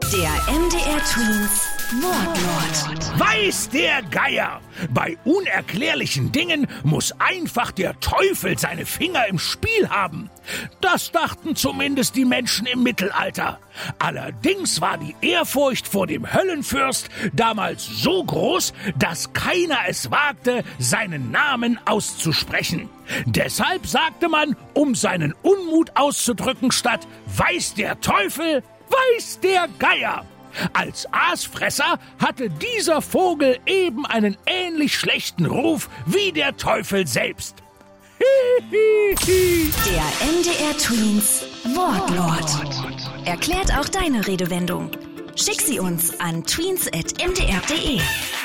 Der MDR Twins Wortlaut. Weiß der Geier! Bei unerklärlichen Dingen muss einfach der Teufel seine Finger im Spiel haben. Das dachten zumindest die Menschen im Mittelalter. Allerdings war die Ehrfurcht vor dem Höllenfürst damals so groß, dass keiner es wagte, seinen Namen auszusprechen. Deshalb sagte man, um seinen Unmut auszudrücken, statt »Weiß der Teufel«, »Weiß der Geier«. Als Aasfresser hatte dieser Vogel eben einen ähnlich schlechten Ruf wie der Teufel selbst. Der MDR Twins Wortlaut. Erklärt auch deine Redewendung. Schick sie uns an tweens@mdr.de.